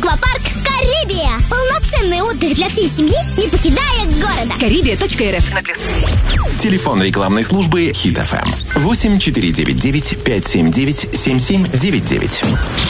Аквапарк «Карибия». Полноценный отдых для всей семьи, не покидая города. Карибия.рф. Телефон рекламной службы Хит FM 8499 579 7799.